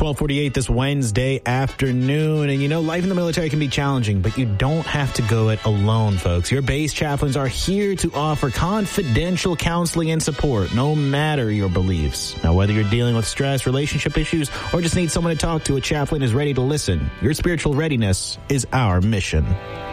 12:48 this Wednesday afternoon. And you know, life in the military can be challenging, but you don't have to go it alone, folks. Your base chaplains are here to offer confidential counseling and support, no matter your beliefs. Now, whether you're dealing with stress, relationship issues, or just need someone to talk to, a chaplain is ready to listen. Your spiritual readiness is our mission.